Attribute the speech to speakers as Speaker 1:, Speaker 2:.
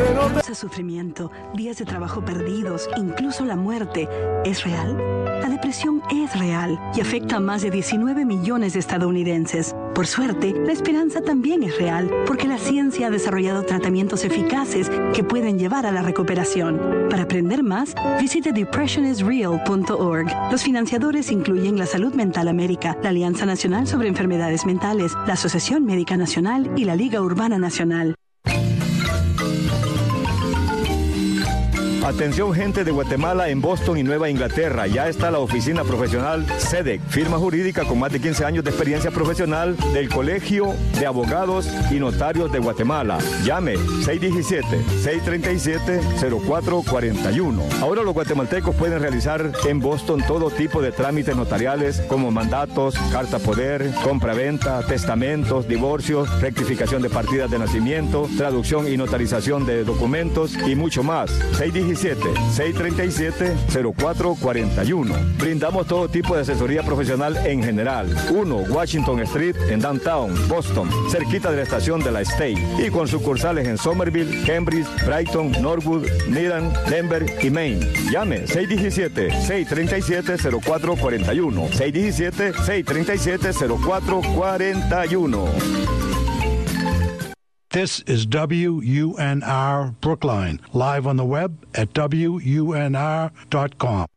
Speaker 1: Sufrimiento, días de trabajo perdidos, incluso la muerte, ¿es real? La depresión es real y afecta a más de 19 millones de estadounidenses. Por suerte, la esperanza también es real, porque la ciencia ha desarrollado tratamientos eficaces que pueden llevar a la recuperación. Para aprender más, visite depressionisreal.org. Los financiadores incluyen la Salud Mental América, la Alianza Nacional sobre Enfermedades Mentales, la Asociación Médica Nacional y la Liga Urbana Nacional.
Speaker 2: Atención gente de Guatemala en Boston y Nueva Inglaterra, ya está la oficina profesional SEDEC, firma jurídica con más de 15 años de experiencia profesional del Colegio de Abogados y Notarios de Guatemala. Llame 617-637-0441. Ahora los guatemaltecos pueden realizar en Boston todo tipo de trámites notariales como mandatos, carta poder, compra-venta, testamentos, divorcios, rectificación de partidas de nacimiento, traducción y notarización de documentos y mucho más. 617-637-0441. Brindamos todo tipo de asesoría profesional en general. 1 Washington Street en Downtown, Boston, cerquita de la estación de la State. Y con sucursales en Somerville, Cambridge, Brighton, Norwood, Needham, Denver y Maine. Llame 617-637-0441. 617-637-0441.
Speaker 3: This is WUNR Brookline, live on the web at WUNR.com.